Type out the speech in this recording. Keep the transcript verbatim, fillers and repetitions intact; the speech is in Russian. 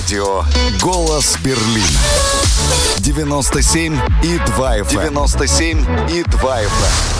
Радио «Голос Берлин». девяносто семь и два эф эм. девяносто семь и два эф эм.